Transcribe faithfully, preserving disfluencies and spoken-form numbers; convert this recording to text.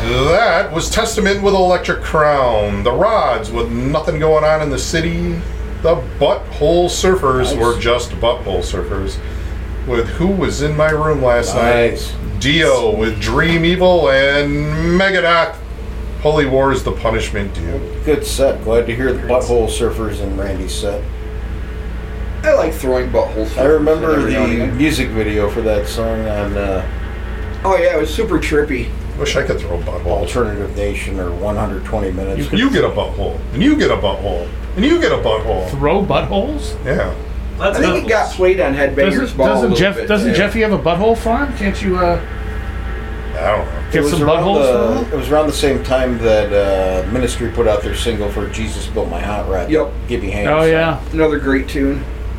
That was Testament with Electric Crown. The Rods with Nothing Going On in the City. The Butthole Surfers Nice. were just Butthole Surfers. With Who Was in My Room Last Nice. Night. Dio with Dream Evil. And Megadeth. Holy War is the Punishment Due. Good set. Glad to hear the Butthole Surfers in Randy's set. I like throwing buttholes. I remember every now and the again. music video for that song on uh, Oh yeah, it was super trippy. Wish I could throw a butthole. Alternative Nation or one hundred twenty minutes. You get a butthole. And you get a butthole. And you get a butthole. Throw buttholes? Yeah. That's I think it got played on Headbangers Doesn't, Ball a doesn't little Jeff bit. doesn't yeah. Jeffy have a butthole farm? Can't you uh, I don't know. It get was some around buttholes the- from them? It was around the same time that uh, Ministry put out their single for Jesus Built My Hot Rod. Yep. Give Me Hands. Oh yeah. Another great tune.